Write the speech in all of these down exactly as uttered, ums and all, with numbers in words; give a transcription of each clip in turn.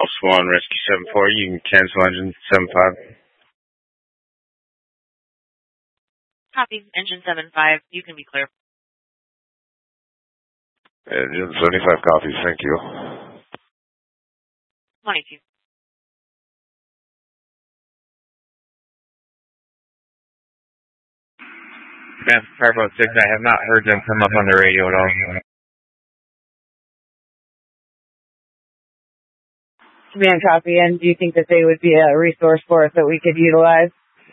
Swan, Rescue seven four, you can cancel engine seven five. Copy, engine seven five, you can be clear. Engine seventy-five copies, thank you. twenty-two. Command Fireboat six, I have not heard them come up on the radio at all. Command copy, and do you think that they would be a resource for us that we could utilize?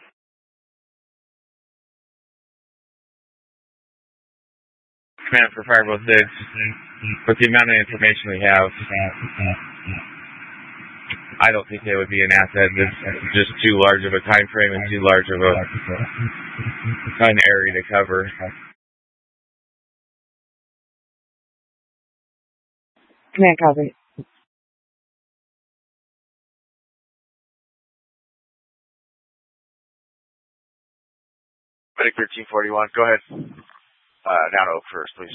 Command for Fireboat six, with the amount of information we have, I don't think they would be an asset. This is just too large of a time frame and too large of a an area to cover. Command copy. Medic thirteen forty-one, go ahead. Uh, down to Oak first, please.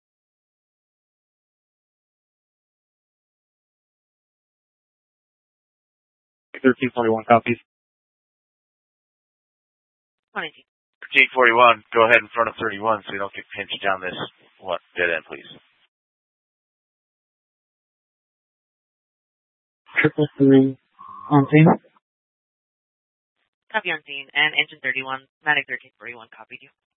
thirteen forty-one copies. twenty-two. thirteen forty-one, go ahead in front of thirty-one so you don't get pinched down this what, dead end, please. Triple three on scene. Copy on scene, and engine thirty-one, Medic thirteen forty-one copied you.